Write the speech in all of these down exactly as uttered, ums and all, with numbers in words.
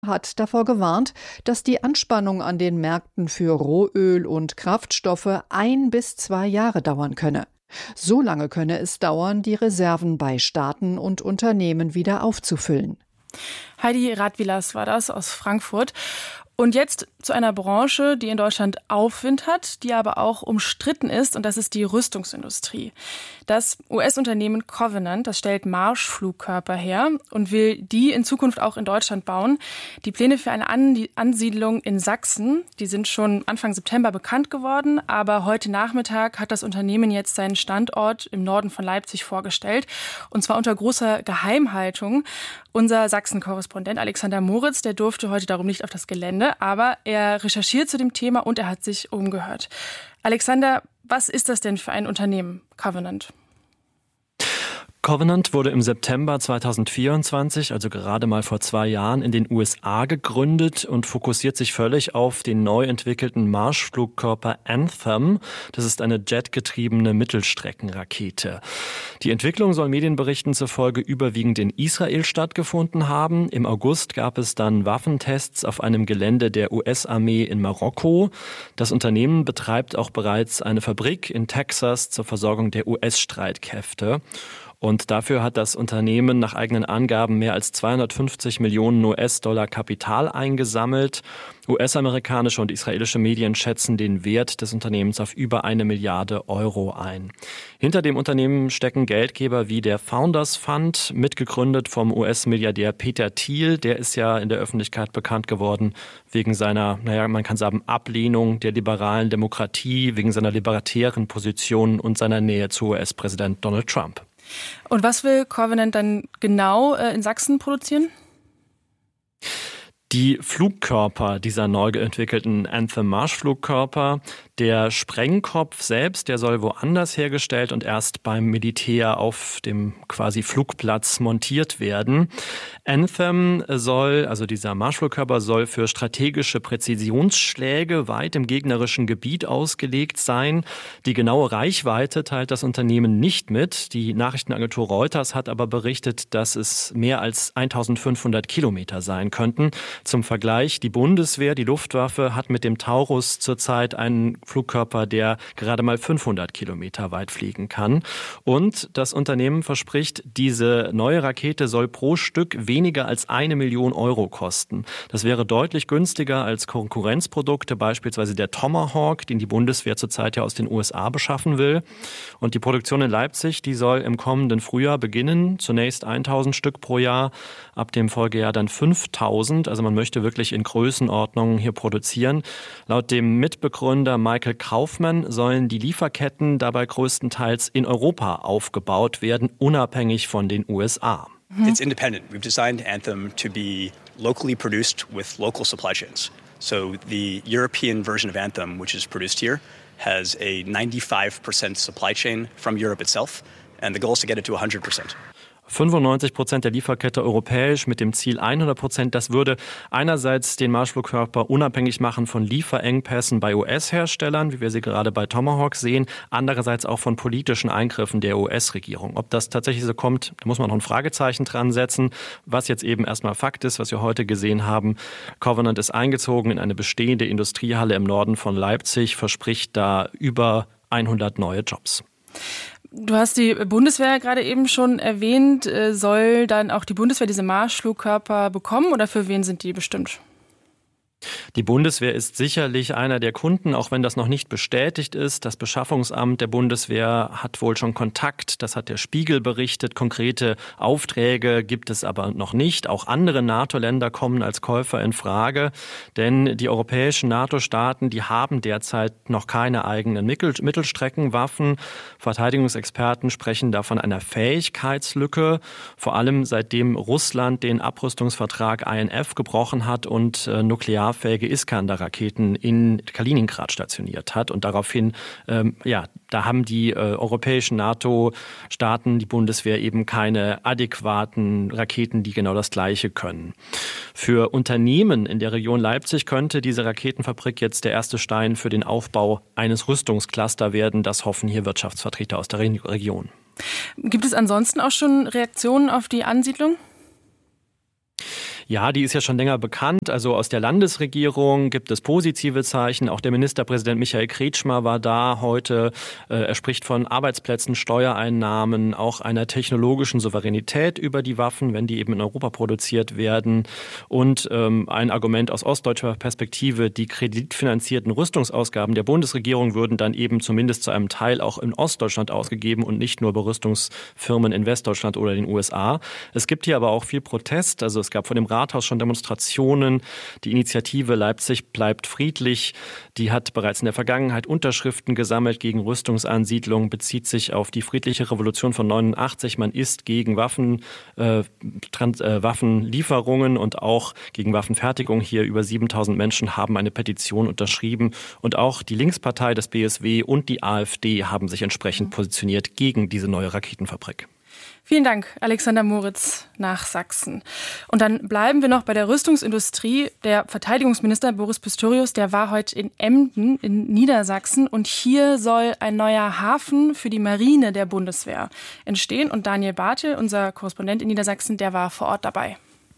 hat davor gewarnt, dass die Anspannung an den Märkten für Rohöl und Kraftstoffe ein bis zwei Jahre dauern könne. So lange könne es dauern, die Reserven bei Staaten und Unternehmen wieder aufzufüllen. Heidi Radwilas war das aus Frankfurt. Und jetzt zu einer Branche, die in Deutschland Aufwind hat, die aber auch umstritten ist, und das ist die Rüstungsindustrie. Das U S-Unternehmen Covenant, das stellt Marschflugkörper her und will die in Zukunft auch in Deutschland bauen. Die Pläne für eine Ansiedlung in Sachsen, die sind schon Anfang September bekannt geworden, aber heute Nachmittag hat das Unternehmen jetzt seinen Standort im Norden von Leipzig vorgestellt, und zwar unter großer Geheimhaltung. Unser Sachsen-Korrespondent Alexander Moritz, der durfte heute darum nicht auf das Gelände, aber er recherchiert zu dem Thema und er hat sich umgehört. Alexander, was ist das denn für ein Unternehmen, Covenant? Covenant wurde im September zweitausendvierundzwanzig, also gerade mal vor zwei Jahren, in den U S A gegründet und fokussiert sich völlig auf den neu entwickelten Marschflugkörper Anthem. Das ist eine jetgetriebene Mittelstreckenrakete. Die Entwicklung soll Medienberichten zufolge überwiegend in Israel stattgefunden haben. Im August gab es dann Waffentests auf einem Gelände der U S-Armee in Marokko. Das Unternehmen betreibt auch bereits eine Fabrik in Texas zur Versorgung der U S-Streitkräfte. Und dafür hat das Unternehmen nach eigenen Angaben mehr als zweihundertfünfzig Millionen U S-Dollar Kapital eingesammelt. U S-amerikanische und israelische Medien schätzen den Wert des Unternehmens auf über eine Milliarde Euro ein. Hinter dem Unternehmen stecken Geldgeber wie der Founders Fund, mitgegründet vom U S-Milliardär Peter Thiel. Der ist ja in der Öffentlichkeit bekannt geworden wegen seiner, naja, man kann sagen, Ablehnung der liberalen Demokratie, wegen seiner libertären Position und seiner Nähe zu U S-Präsident Donald Trump. Und was will Covenant dann genau äh, in Sachsen produzieren? Die Flugkörper dieser neu entwickelten Anthem-Marschflugkörper, der Sprengkopf selbst, der soll woanders hergestellt und erst beim Militär auf dem quasi Flugplatz montiert werden. Anthem soll, also dieser Marschflugkörper soll für strategische Präzisionsschläge weit im gegnerischen Gebiet ausgelegt sein. Die genaue Reichweite teilt das Unternehmen nicht mit. Die Nachrichtenagentur Reuters hat aber berichtet, dass es mehr als eintausendfünfhundert Kilometer sein könnten. Zum Vergleich, die Bundeswehr, die Luftwaffe, hat mit dem Taurus zurzeit einen Flugkörper, der gerade mal fünfhundert Kilometer weit fliegen kann. Und das Unternehmen verspricht, diese neue Rakete soll pro Stück weniger als eine Million Euro kosten. Das wäre deutlich günstiger als Konkurrenzprodukte, beispielsweise der Tomahawk, den die Bundeswehr zurzeit ja aus den U S A beschaffen will. Und die Produktion in Leipzig, die soll im kommenden Frühjahr beginnen. Zunächst tausend Stück pro Jahr, ab dem Folgejahr dann fünftausend. Also man möchte wirklich in Größenordnungen hier produzieren. Laut dem Mitbegründer Michael Kaufmann sollen die Lieferketten dabei größtenteils in Europa aufgebaut werden, unabhängig von den U S A. It's independent. We've designed Anthem to be locally produced with local supply chains. So the European version of Anthem, which is produced here, has a ninety-five percent supply chain from Europe itself, and the goal is to get it to one hundred percent. fünfundneunzig Prozent der Lieferkette europäisch mit dem Ziel hundert Prozent. Das würde einerseits den Marschflugkörper unabhängig machen von Lieferengpässen bei U S-Herstellern, wie wir sie gerade bei Tomahawk sehen, andererseits auch von politischen Eingriffen der U S-Regierung. Ob das tatsächlich so kommt, da muss man noch ein Fragezeichen dran setzen. Was jetzt eben erstmal Fakt ist, was wir heute gesehen haben, Covenant ist eingezogen in eine bestehende Industriehalle im Norden von Leipzig, verspricht da über hundert neue Jobs. Du hast die Bundeswehr gerade eben schon erwähnt. Soll dann auch die Bundeswehr diese Marschflugkörper bekommen oder für wen sind die bestimmt? Die Bundeswehr ist sicherlich einer der Kunden, auch wenn das noch nicht bestätigt ist. Das Beschaffungsamt der Bundeswehr hat wohl schon Kontakt, das hat der Spiegel berichtet. Konkrete Aufträge gibt es aber noch nicht. Auch andere NATO-Länder kommen als Käufer in Frage, denn die europäischen NATO-Staaten, die haben derzeit noch keine eigenen Mittelstreckenwaffen. Verteidigungsexperten sprechen da von einer Fähigkeitslücke, vor allem seitdem Russland den Abrüstungsvertrag I N F gebrochen hat und äh, nuklear fähige Iskander-Raketen in Kaliningrad stationiert hat. Und daraufhin, ähm, ja, da haben die äh, europäischen NATO-Staaten, die Bundeswehr eben keine adäquaten Raketen, die genau das Gleiche können. Für Unternehmen in der Region Leipzig könnte diese Raketenfabrik jetzt der erste Stein für den Aufbau eines Rüstungscluster werden. Das hoffen hier Wirtschaftsvertreter aus der Region. Gibt es ansonsten auch schon Reaktionen auf die Ansiedlung? Ja, die ist ja schon länger bekannt. Also aus der Landesregierung gibt es positive Zeichen. Auch der Ministerpräsident Michael Kretschmer war da heute. Er spricht von Arbeitsplätzen, Steuereinnahmen, auch einer technologischen Souveränität über die Waffen, wenn die eben in Europa produziert werden. Und ähm, ein Argument aus ostdeutscher Perspektive, die kreditfinanzierten Rüstungsausgaben der Bundesregierung würden dann eben zumindest zu einem Teil auch in Ostdeutschland ausgegeben und nicht nur bei Rüstungsfirmen in Westdeutschland oder den U S A. Es gibt hier aber auch viel Protest. Also es gab vor dem Rathaus schon Demonstrationen. Die Initiative Leipzig bleibt friedlich. Die hat bereits in der Vergangenheit Unterschriften gesammelt gegen Rüstungsansiedlung, bezieht sich auf die friedliche Revolution von neunundachtzig. Man ist gegen Waffen, äh, Trans, äh, Waffenlieferungen und auch gegen Waffenfertigung. Hier über siebentausend Menschen haben eine Petition unterschrieben. Und auch die Linkspartei, das B S W und die AfD haben sich entsprechend positioniert gegen diese neue Raketenfabrik. Vielen Dank, Alexander Moritz nach Sachsen. Und dann bleiben wir noch bei der Rüstungsindustrie. Der Verteidigungsminister Boris Pistorius, der war heute in Emden in Niedersachsen. Und hier soll ein neuer Hafen für die Marine der Bundeswehr entstehen. Und Daniel Bartel, unser Korrespondent in Niedersachsen, der war vor Ort dabei.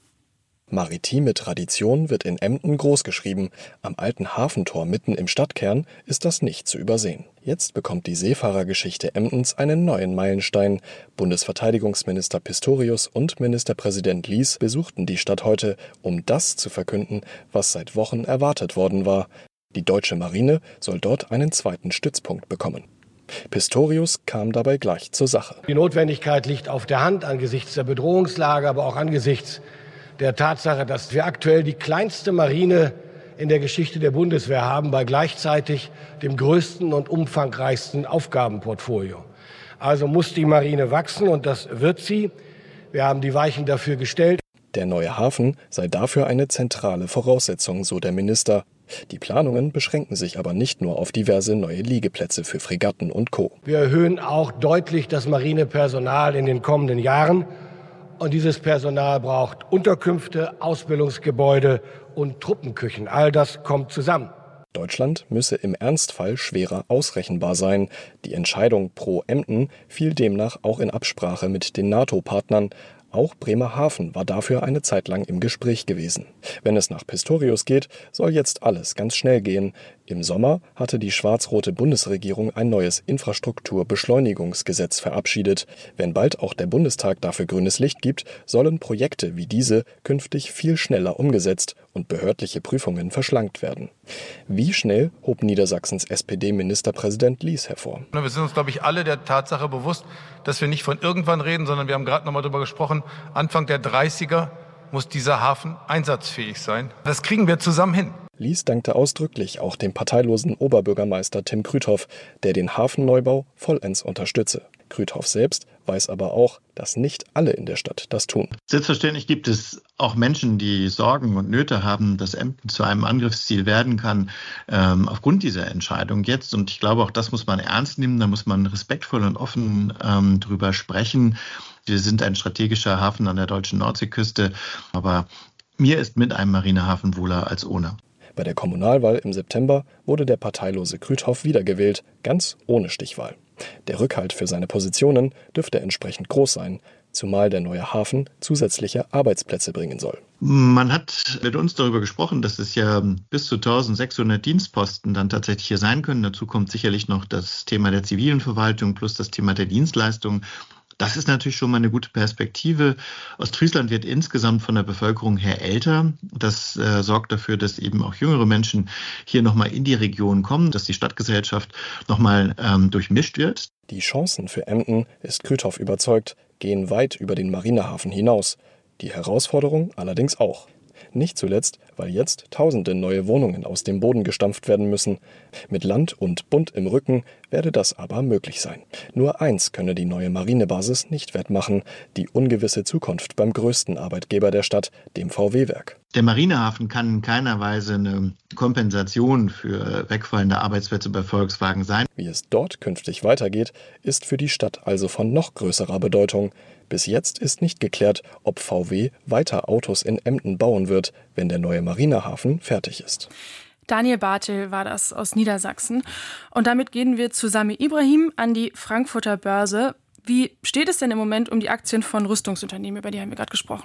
Maritime Tradition wird in Emden großgeschrieben. Am alten Hafentor mitten im Stadtkern ist das nicht zu übersehen. Jetzt bekommt die Seefahrergeschichte Emdens einen neuen Meilenstein. Bundesverteidigungsminister Pistorius und Ministerpräsident Lies besuchten die Stadt heute, um das zu verkünden, was seit Wochen erwartet worden war. Die deutsche Marine soll dort einen zweiten Stützpunkt bekommen. Pistorius kam dabei gleich zur Sache. Die Notwendigkeit liegt auf der Hand angesichts der Bedrohungslage, aber auch angesichts der Tatsache, dass wir aktuell die kleinste Marine in der Geschichte der Bundeswehr haben, bei gleichzeitig dem größten und umfangreichsten Aufgabenportfolio. Also muss die Marine wachsen und das wird sie. Wir haben die Weichen dafür gestellt. Der neue Hafen sei dafür eine zentrale Voraussetzung, so der Minister. Die Planungen beschränken sich aber nicht nur auf diverse neue Liegeplätze für Fregatten und Co. Wir erhöhen auch deutlich das Marinepersonal in den kommenden Jahren. Und dieses Personal braucht Unterkünfte, Ausbildungsgebäude und Truppenküchen. All das kommt zusammen. Deutschland müsse im Ernstfall schwerer ausrechenbar sein. Die Entscheidung pro Emden fiel demnach auch in Absprache mit den NATO-Partnern. Auch Bremerhaven war dafür eine Zeit lang im Gespräch gewesen. Wenn es nach Pistorius geht, soll jetzt alles ganz schnell gehen. Im Sommer hatte die schwarz-rote Bundesregierung ein neues Infrastrukturbeschleunigungsgesetz verabschiedet. Wenn bald auch der Bundestag dafür grünes Licht gibt, sollen Projekte wie diese künftig viel schneller umgesetzt und behördliche Prüfungen verschlankt werden. Wie schnell hob Niedersachsens S P D-Ministerpräsident Lies hervor. Wir sind uns, glaube ich, alle der Tatsache bewusst, dass wir nicht von irgendwann reden, sondern wir haben gerade noch mal darüber gesprochen, Anfang der dreißiger muss dieser Hafen einsatzfähig sein. Das kriegen wir zusammen hin. Lies dankte ausdrücklich auch dem parteilosen Oberbürgermeister Tim Krüthoff, der den Hafenneubau vollends unterstütze. Krüthoff selbst weiß aber auch, dass nicht alle in der Stadt das tun. Selbstverständlich gibt es auch Menschen, die Sorgen und Nöte haben, dass Emden zu einem Angriffsziel werden kann, ähm, aufgrund dieser Entscheidung jetzt. Und ich glaube, auch das muss man ernst nehmen. Da muss man respektvoll und offen ähm, drüber sprechen. Wir sind ein strategischer Hafen an der deutschen Nordseeküste. Aber mir ist mit einem Marinehafen wohler als ohne. Bei der Kommunalwahl im September wurde der parteilose Krüthoff wiedergewählt, ganz ohne Stichwahl. Der Rückhalt für seine Positionen dürfte entsprechend groß sein, zumal der neue Hafen zusätzliche Arbeitsplätze bringen soll. Man hat mit uns darüber gesprochen, dass es ja bis zu eintausendsechshundert Dienstposten dann tatsächlich hier sein können. Dazu kommt sicherlich noch das Thema der zivilen Verwaltung plus das Thema der Dienstleistung. Das ist natürlich schon mal eine gute Perspektive. Ostfriesland wird insgesamt von der Bevölkerung her älter. Das äh, sorgt dafür, dass eben auch jüngere Menschen hier nochmal in die Region kommen, dass die Stadtgesellschaft nochmal ähm, durchmischt wird. Die Chancen für Emden, ist Krüthoff überzeugt, gehen weit über den Marinehafen hinaus. Die Herausforderung allerdings auch. Nicht zuletzt, weil jetzt tausende neue Wohnungen aus dem Boden gestampft werden müssen. Mit Land und Bund im Rücken werde das aber möglich sein. Nur eins könne die neue Marinebasis nicht wettmachen: die ungewisse Zukunft beim größten Arbeitgeber der Stadt, dem V W-Werk. Der Marinehafen kann in keiner Weise eine Kompensation für wegfallende Arbeitsplätze bei Volkswagen sein. Wie es dort künftig weitergeht, ist für die Stadt also von noch größerer Bedeutung. Bis jetzt ist nicht geklärt, ob V W weiter Autos in Emden bauen wird, wenn der neue Marinehafen fertig ist. Daniel Bartel war das aus Niedersachsen. Und damit gehen wir zu Sami Ibrahim an die Frankfurter Börse. Wie steht es denn im Moment um die Aktien von Rüstungsunternehmen, über die haben wir gerade gesprochen?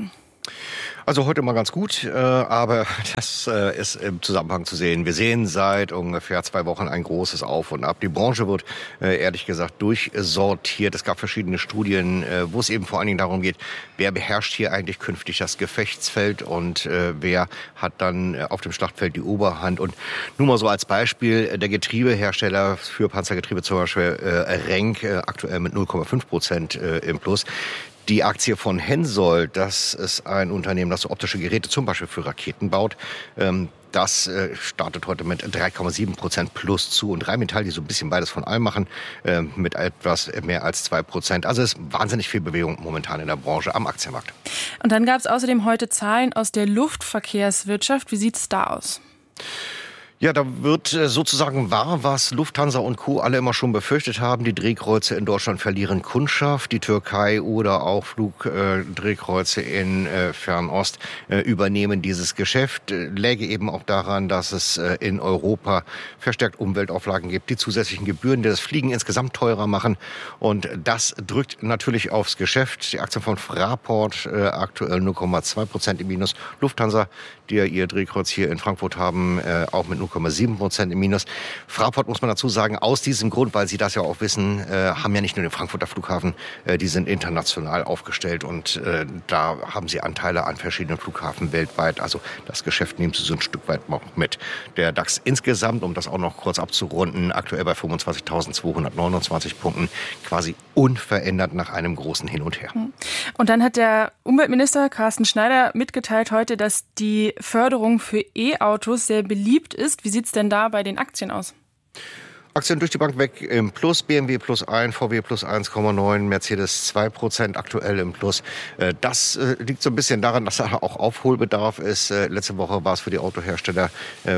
Also heute mal ganz gut, äh, aber das äh, ist im Zusammenhang zu sehen. Wir sehen seit ungefähr zwei Wochen ein großes Auf und Ab. Die Branche wird äh, ehrlich gesagt durchsortiert. Es gab verschiedene Studien, äh, wo es eben vor allen Dingen darum geht, wer beherrscht hier eigentlich künftig das Gefechtsfeld und äh, wer hat dann äh, auf dem Schlachtfeld die Oberhand. Und nur mal so als Beispiel, der Getriebehersteller für Panzergetriebe, zum Beispiel äh, Renk, äh, aktuell mit null Komma fünf Prozent äh, im Plus. Die Aktie von Hensoldt, das ist ein Unternehmen, das so optische Geräte zum Beispiel für Raketen baut. Das startet heute mit drei Komma sieben Prozent plus zu. Und Rheinmetall, die so ein bisschen beides von allem machen, mit etwas mehr als zwei Prozent. Also es ist wahnsinnig viel Bewegung momentan in der Branche am Aktienmarkt. Und dann gab es außerdem heute Zahlen aus der Luftverkehrswirtschaft. Wie sieht es da aus? Ja, da wird sozusagen wahr, was Lufthansa und Co. alle immer schon befürchtet haben. Die Drehkreuze in Deutschland verlieren Kundschaft. Die Türkei oder auch Flugdrehkreuze in äh, Fernost äh, übernehmen dieses Geschäft. Läge eben auch daran, dass es äh, in Europa verstärkt Umweltauflagen gibt, die zusätzlichen Gebühren, die das Fliegen insgesamt teurer machen. Und das drückt natürlich aufs Geschäft. Die Aktien von Fraport äh, aktuell null Komma zwei Prozent im Minus. Lufthansa, die ja ihr Drehkreuz hier in Frankfurt haben, äh, auch mit null Komma sieben Prozent im Minus. Fraport muss man dazu sagen, aus diesem Grund, weil Sie das ja auch wissen, äh, haben ja nicht nur den Frankfurter Flughafen, äh, die sind international aufgestellt und äh, da haben Sie Anteile an verschiedenen Flughafen weltweit. Also das Geschäft nehmen Sie so ein Stück weit noch mit. Der DAX insgesamt, um das auch noch kurz abzurunden, aktuell bei fünfundzwanzigtausendzweihundertneunundzwanzig Punkten, quasi unverändert nach einem großen Hin und Her. Und dann hat der Umweltminister Carsten Schneider mitgeteilt heute, dass die Förderung für E-Autos sehr beliebt ist. Wie sieht es denn da bei den Aktien aus? Aktien durch die Bank weg im Plus, B M W plus eins, V W plus eins Komma neun, Mercedes zwei Prozent aktuell im Plus. Das liegt so ein bisschen daran, dass da auch Aufholbedarf ist. Letzte Woche war es für die Autohersteller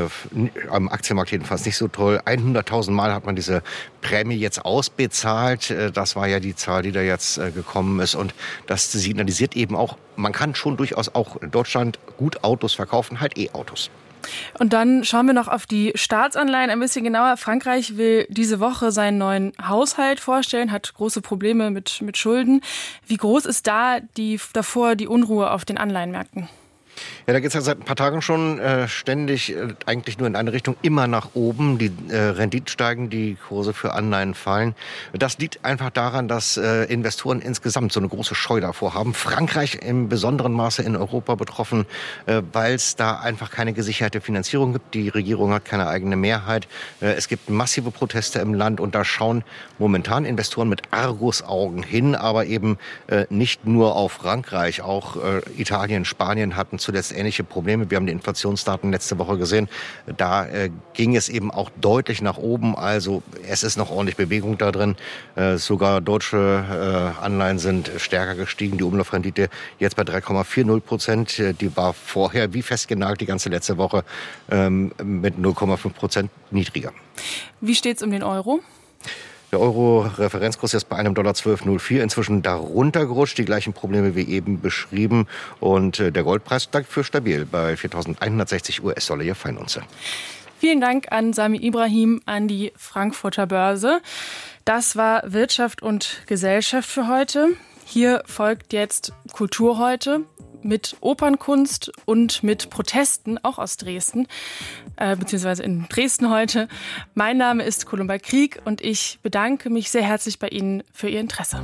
am Aktienmarkt jedenfalls nicht so toll. hunderttausend Mal hat man diese Prämie jetzt ausbezahlt. Das war ja die Zahl, die da jetzt gekommen ist. Und das signalisiert eben auch, man kann schon durchaus auch in Deutschland gut Autos verkaufen, halt E-Autos. Und dann schauen wir noch auf die Staatsanleihen ein bisschen genauer. Frankreich will diese Woche seinen neuen Haushalt vorstellen, hat große Probleme mit, mit Schulden. Wie groß ist da die, davor die Unruhe auf den Anleihenmärkten? Ja, da geht es ja seit ein paar Tagen schon äh, ständig äh, eigentlich nur in eine Richtung, immer nach oben. Die äh, Renditen steigen, die Kurse für Anleihen fallen. Das liegt einfach daran, dass äh, Investoren insgesamt so eine große Scheu davor haben. Frankreich im besonderen Maße in Europa betroffen, äh, weil es da einfach keine gesicherte Finanzierung gibt. Die Regierung hat keine eigene Mehrheit. Äh, es gibt massive Proteste im Land und da schauen momentan Investoren mit Argusaugen hin, aber eben äh, nicht nur auf Frankreich. Auch äh, Italien, Spanien hatten zuletzt ähnliche Probleme. Wir haben die Inflationsdaten letzte Woche gesehen. Da äh, ging es eben auch deutlich nach oben. Also es ist noch ordentlich Bewegung da drin. Äh, sogar deutsche äh, Anleihen sind stärker gestiegen. Die Umlaufrendite jetzt bei drei Komma vierzig Prozent. Die war vorher wie festgenagelt die ganze letzte Woche ähm, mit null Komma fünf Prozent niedriger. Wie steht es um den Euro? Der Euro-Referenzkurs ist bei einem Dollar zwölf Komma null vier, inzwischen darunter gerutscht, die gleichen Probleme wie eben beschrieben. Und der Goldpreis dafür stabil bei viertausendeinhundertsechzig U S-Dollar je Feinunze. Vielen Dank an Sami Ibrahim, an die Frankfurter Börse. Das war Wirtschaft und Gesellschaft für heute. Hier folgt jetzt Kultur heute mit Opernkunst und mit Protesten, auch aus Dresden, äh, beziehungsweise in Dresden heute. Mein Name ist Columba Krieg und ich bedanke mich sehr herzlich bei Ihnen für Ihr Interesse.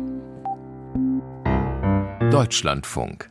Deutschlandfunk.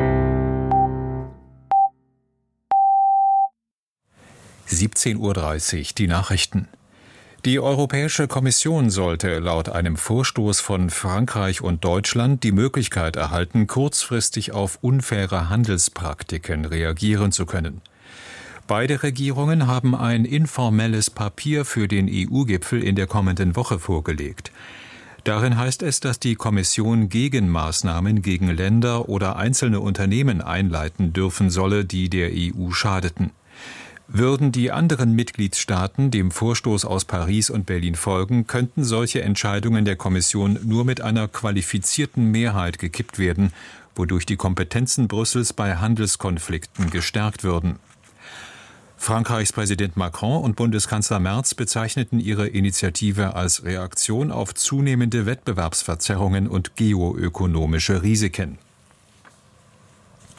siebzehn Uhr dreißig, die Nachrichten. Die Europäische Kommission sollte laut einem Vorstoß von Frankreich und Deutschland die Möglichkeit erhalten, kurzfristig auf unfaire Handelspraktiken reagieren zu können. Beide Regierungen haben ein informelles Papier für den E U-Gipfel in der kommenden Woche vorgelegt. Darin heißt es, dass die Kommission Gegenmaßnahmen gegen Länder oder einzelne Unternehmen einleiten dürfen solle, die der E U schadeten. Würden die anderen Mitgliedstaaten dem Vorstoß aus Paris und Berlin folgen, könnten solche Entscheidungen der Kommission nur mit einer qualifizierten Mehrheit gekippt werden, wodurch die Kompetenzen Brüssels bei Handelskonflikten gestärkt würden. Frankreichs Präsident Macron und Bundeskanzler Merz bezeichneten ihre Initiative als Reaktion auf zunehmende Wettbewerbsverzerrungen und geoökonomische Risiken.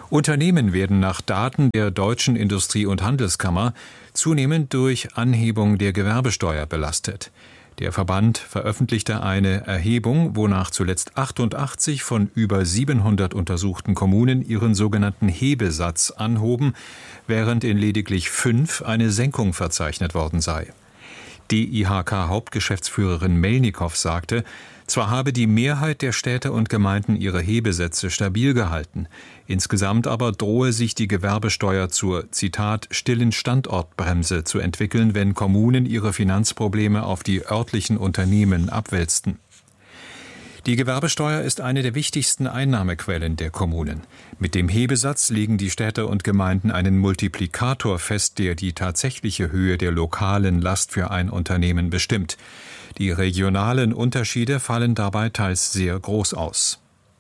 Unternehmen werden nach Daten der Deutschen Industrie- und Handelskammer zunehmend durch Anhebung der Gewerbesteuer belastet. Der Verband veröffentlichte eine Erhebung, wonach zuletzt achtundachtzig von über siebenhundert untersuchten Kommunen ihren sogenannten Hebesatz anhoben, während in lediglich fünf eine Senkung verzeichnet worden sei. D I H K-Hauptgeschäftsführerin Melnikow sagte, zwar habe die Mehrheit der Städte und Gemeinden ihre Hebesätze stabil gehalten, insgesamt aber drohe sich die Gewerbesteuer zur, Zitat, stillen Standortbremse zu entwickeln, wenn Kommunen ihre Finanzprobleme auf die örtlichen Unternehmen abwälzten. Die Gewerbesteuer ist eine der wichtigsten Einnahmequellen der Kommunen. Mit dem Hebesatz legen die Städte und Gemeinden einen Multiplikator fest, der die tatsächliche Höhe der lokalen Last für ein Unternehmen bestimmt. Die regionalen Unterschiede fallen dabei teils sehr groß aus.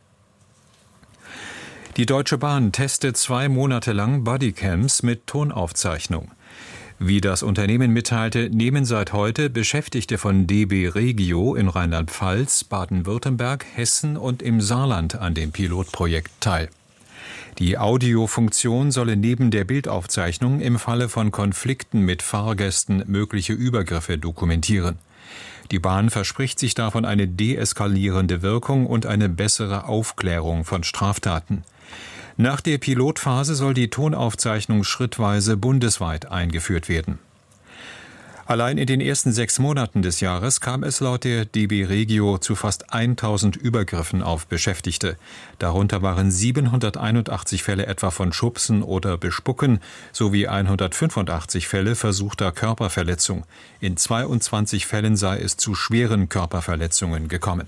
Die Deutsche Bahn testet zwei Monate lang Bodycams mit Tonaufzeichnung. Wie das Unternehmen mitteilte, nehmen seit heute Beschäftigte von D B Regio in Rheinland-Pfalz, Baden-Württemberg, Hessen und im Saarland an dem Pilotprojekt teil. Die Audiofunktion solle neben der Bildaufzeichnung im Falle von Konflikten mit Fahrgästen mögliche Übergriffe dokumentieren. Die Bahn verspricht sich davon eine deeskalierende Wirkung und eine bessere Aufklärung von Straftaten. Nach der Pilotphase soll die Tonaufzeichnung schrittweise bundesweit eingeführt werden. Allein in den ersten sechs Monaten des Jahres kam es laut der D B Regio zu fast tausend Übergriffen auf Beschäftigte. Darunter waren siebenhunderteinundachtzig Fälle etwa von Schubsen oder Bespucken sowie hundertfünfundachtzig Fälle versuchter Körperverletzung. In zweiundzwanzig Fällen sei es zu schweren Körperverletzungen gekommen.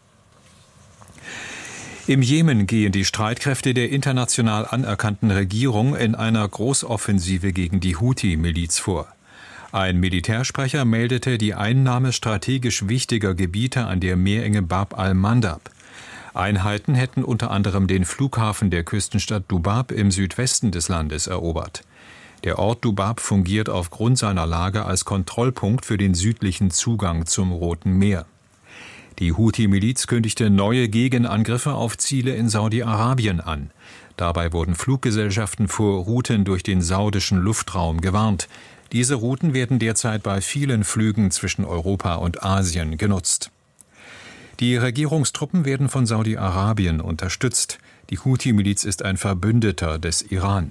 Im Jemen gehen die Streitkräfte der international anerkannten Regierung in einer Großoffensive gegen die Houthi-Miliz vor. Ein Militärsprecher meldete die Einnahme strategisch wichtiger Gebiete an der Meerenge Bab al-Mandab. Einheiten hätten unter anderem den Flughafen der Küstenstadt Dubab im Südwesten des Landes erobert. Der Ort Dubab fungiert aufgrund seiner Lage als Kontrollpunkt für den südlichen Zugang zum Roten Meer. Die Houthi-Miliz kündigte neue Gegenangriffe auf Ziele in Saudi-Arabien an. Dabei wurden Fluggesellschaften vor Routen durch den saudischen Luftraum gewarnt. Diese Routen werden derzeit bei vielen Flügen zwischen Europa und Asien genutzt. Die Regierungstruppen werden von Saudi-Arabien unterstützt. Die Houthi-Miliz ist ein Verbündeter des Iran.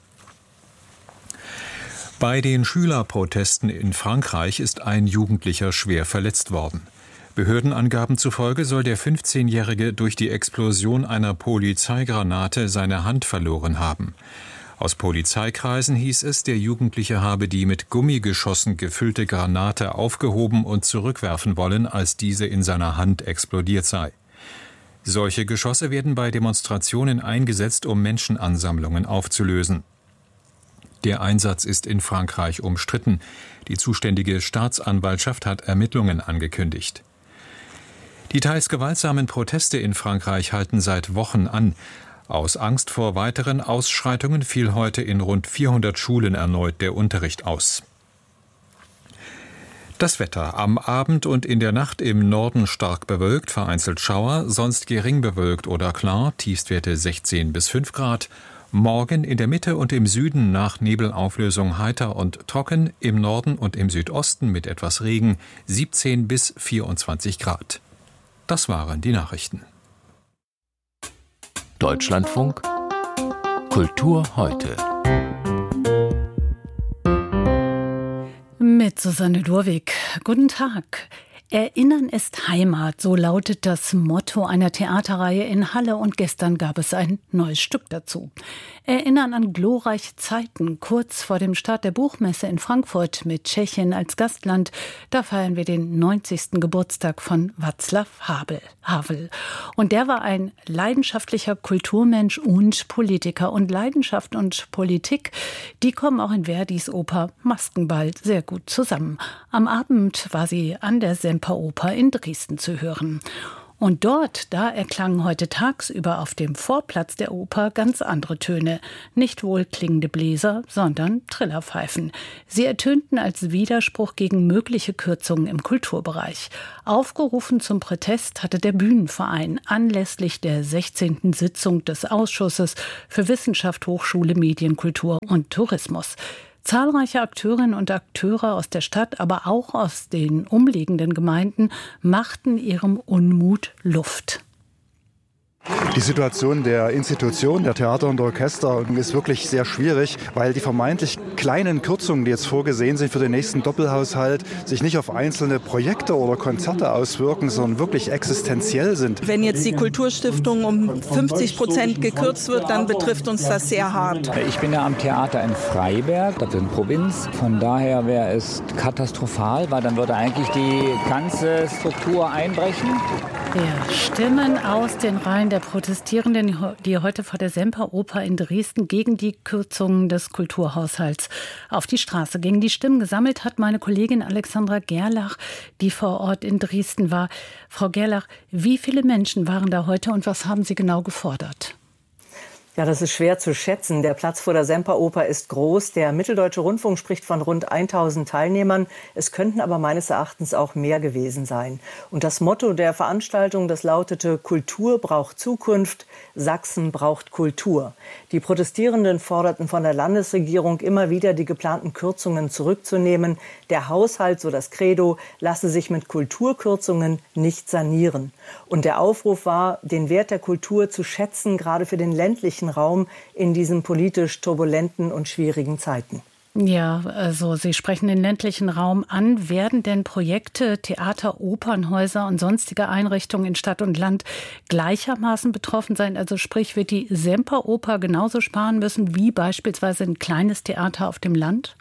Bei den Schülerprotesten in Frankreich ist ein Jugendlicher schwer verletzt worden. Behördenangaben zufolge soll der fünfzehnjährige durch die Explosion einer Polizeigranate seine Hand verloren haben. Aus Polizeikreisen hieß es, der Jugendliche habe die mit Gummigeschossen gefüllte Granate aufgehoben und zurückwerfen wollen, als diese in seiner Hand explodiert sei. Solche Geschosse werden bei Demonstrationen eingesetzt, um Menschenansammlungen aufzulösen. Der Einsatz ist in Frankreich umstritten. Die zuständige Staatsanwaltschaft hat Ermittlungen angekündigt. Die teils gewaltsamen Proteste in Frankreich halten seit Wochen an. Aus Angst vor weiteren Ausschreitungen fiel heute in rund vierhundert Schulen erneut der Unterricht aus. Das Wetter: am Abend und in der Nacht im Norden stark bewölkt, vereinzelt Schauer, sonst gering bewölkt oder klar, Tiefstwerte sechzehn bis fünf Grad. Morgen in der Mitte und im Süden nach Nebelauflösung heiter und trocken, im Norden und im Südosten mit etwas Regen siebzehn bis vierundzwanzig Grad. Das waren die Nachrichten. Deutschlandfunk Kultur heute. Mit Susanne Durwig. Guten Tag. Erinnern ist Heimat, so lautet das Motto einer Theaterreihe in Halle, und gestern gab es ein neues Stück dazu. Erinnern an glorreiche Zeiten, kurz vor dem Start der Buchmesse in Frankfurt mit Tschechien als Gastland. Da feiern wir den neunzigsten Geburtstag von Václav Havel. Und der war ein leidenschaftlicher Kulturmensch und Politiker. Und Leidenschaft und Politik, die kommen auch in Verdis Oper Maskenball sehr gut zusammen. Am Abend war sie an der Semperoper in Dresden zu hören. Und dort, da erklangen heute tagsüber auf dem Vorplatz der Oper ganz andere Töne. Nicht wohlklingende Bläser, sondern Trillerpfeifen. Sie ertönten als Widerspruch gegen mögliche Kürzungen im Kulturbereich. Aufgerufen zum Protest hatte der Bühnenverein anlässlich der sechzehnten Sitzung des Ausschusses für Wissenschaft, Hochschule, Medien, Kultur und Tourismus. Zahlreiche Akteurinnen und Akteure aus der Stadt, aber auch aus den umliegenden Gemeinden machten ihrem Unmut Luft. Die Situation der Institutionen, der Theater und der Orchester ist wirklich sehr schwierig, weil die vermeintlich kleinen Kürzungen, die jetzt vorgesehen sind für den nächsten Doppelhaushalt, sich nicht auf einzelne Projekte oder Konzerte auswirken, sondern wirklich existenziell sind. Wenn jetzt die Kulturstiftung um fünfzig Prozent gekürzt wird, dann betrifft uns das sehr hart. Ich bin ja am Theater in Freiberg, das ist in Provinz. Von daher wäre es katastrophal, weil dann würde eigentlich die ganze Struktur einbrechen. Ja, Stimmen aus den Reihen der Protestierenden, die heute vor der Semperoper in Dresden gegen die Kürzungen des Kulturhaushalts auf die Straße gingen. Die Stimmen gesammelt hat meine Kollegin Alexandra Gerlach, die vor Ort in Dresden war. Frau Gerlach, wie viele Menschen waren da heute und was haben Sie genau gefordert? Ja, das ist schwer zu schätzen. Der Platz vor der Semperoper ist groß. Der Mitteldeutsche Rundfunk spricht von rund tausend Teilnehmern. Es könnten aber meines Erachtens auch mehr gewesen sein. Und das Motto der Veranstaltung, das lautete: Kultur braucht Zukunft, Sachsen braucht Kultur. Die Protestierenden forderten von der Landesregierung immer wieder, die geplanten Kürzungen zurückzunehmen. Der Haushalt, so das Credo, lasse sich mit Kulturkürzungen nicht sanieren. Und der Aufruf war, den Wert der Kultur zu schätzen, gerade für den ländlichen Raum in diesen politisch turbulenten und schwierigen Zeiten. Ja, also Sie sprechen den ländlichen Raum an. Werden denn Projekte, Theater, Opernhäuser und sonstige Einrichtungen in Stadt und Land gleichermaßen betroffen sein? Also sprich, wird die Semperoper genauso sparen müssen wie beispielsweise ein kleines Theater auf dem Land?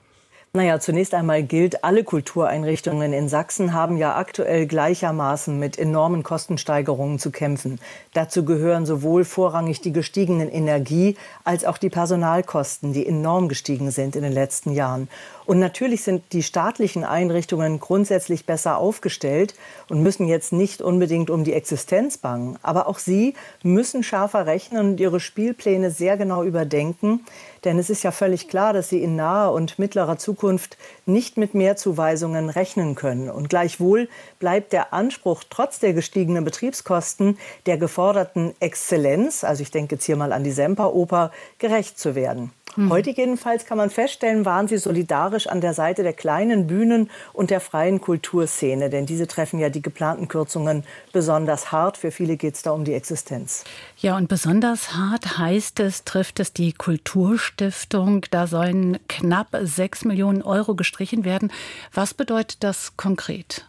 Naja, zunächst einmal gilt, alle Kultureinrichtungen in Sachsen haben ja aktuell gleichermaßen mit enormen Kostensteigerungen zu kämpfen. Dazu gehören sowohl vorrangig die gestiegenen Energie- als auch die Personalkosten, die enorm gestiegen sind in den letzten Jahren. Und natürlich sind die staatlichen Einrichtungen grundsätzlich besser aufgestellt und müssen jetzt nicht unbedingt um die Existenz bangen. Aber auch sie müssen schärfer rechnen und ihre Spielpläne sehr genau überdenken. Denn es ist ja völlig klar, dass sie in naher und mittlerer Zukunft nicht mit Mehrzuweisungen rechnen können. Und gleichwohl bleibt der Anspruch, trotz der gestiegenen Betriebskosten, der geforderten Exzellenz, also ich denke jetzt hier mal an die Semperoper, gerecht zu werden. Mhm. Heute jedenfalls kann man feststellen, waren sie solidarisch an der Seite der kleinen Bühnen und der freien Kulturszene. Denn diese treffen ja die geplanten Kürzungen besonders hart. Für viele geht es da um die Existenz. Ja, und besonders hart heißt es, trifft es die Kulturstiftung. Da sollen knapp sechs Millionen Euro gestrichen werden. Was bedeutet das konkret?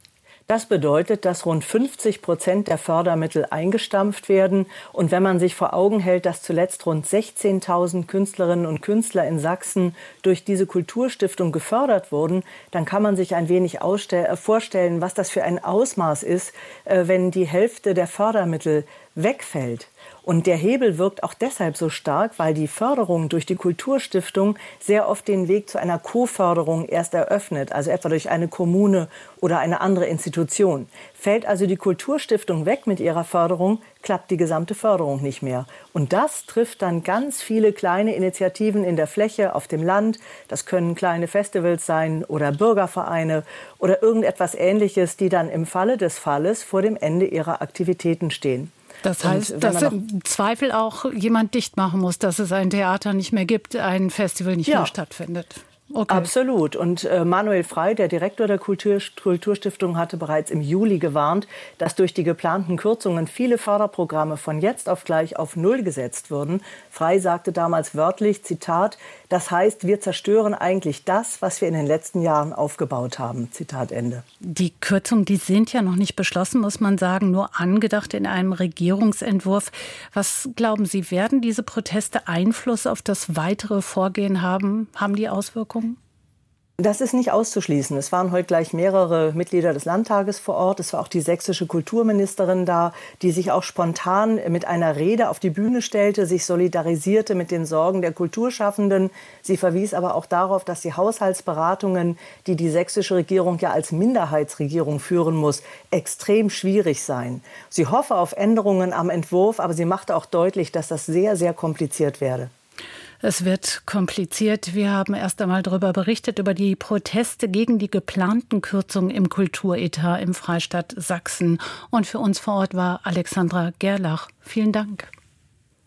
Das bedeutet, dass rund fünfzig Prozent der Fördermittel eingestampft werden. Und wenn man sich vor Augen hält, dass zuletzt rund sechzehntausend Künstlerinnen und Künstler in Sachsen durch diese Kulturstiftung gefördert wurden, dann kann man sich ein wenig vorstellen, was das für ein Ausmaß ist, wenn die Hälfte der Fördermittel wegfällt. Und der Hebel wirkt auch deshalb so stark, weil die Förderung durch die Kulturstiftung sehr oft den Weg zu einer Co-Förderung erst eröffnet, also etwa durch eine Kommune oder eine andere Institution. Fällt also die Kulturstiftung weg mit ihrer Förderung, klappt die gesamte Förderung nicht mehr. Und das trifft dann ganz viele kleine Initiativen in der Fläche, auf dem Land. Das können kleine Festivals sein oder Bürgervereine oder irgendetwas Ähnliches, die dann im Falle des Falles vor dem Ende ihrer Aktivitäten stehen. Das heißt, dass im Zweifel auch jemand dicht machen muss, dass es ein Theater nicht mehr gibt, ein Festival nicht ja. mehr stattfindet. Okay. Absolut. Und äh, Manuel Frey, der Direktor der Kultur, Kulturstiftung, hatte bereits im Juli gewarnt, dass durch die geplanten Kürzungen viele Förderprogramme von jetzt auf gleich auf Null gesetzt würden. Frey sagte damals wörtlich, Zitat, das heißt, wir zerstören eigentlich das, was wir in den letzten Jahren aufgebaut haben. Zitat Ende. Die Kürzungen, die sind ja noch nicht beschlossen, muss man sagen, nur angedacht in einem Regierungsentwurf. Was glauben Sie, werden diese Proteste Einfluss auf das weitere Vorgehen haben? Haben die Auswirkungen? Das ist nicht auszuschließen. Es waren heute gleich mehrere Mitglieder des Landtages vor Ort. Es war auch die sächsische Kulturministerin da, die sich auch spontan mit einer Rede auf die Bühne stellte, sich solidarisierte mit den Sorgen der Kulturschaffenden. Sie verwies aber auch darauf, dass die Haushaltsberatungen, die die sächsische Regierung ja als Minderheitsregierung führen muss, extrem schwierig seien. Sie hoffe auf Änderungen am Entwurf, aber sie machte auch deutlich, dass das sehr, sehr kompliziert werde. Es wird kompliziert. Wir haben erst einmal darüber berichtet, über die Proteste gegen die geplanten Kürzungen im Kulturetat im Freistaat Sachsen. Und für uns vor Ort war Alexandra Gerlach. Vielen Dank.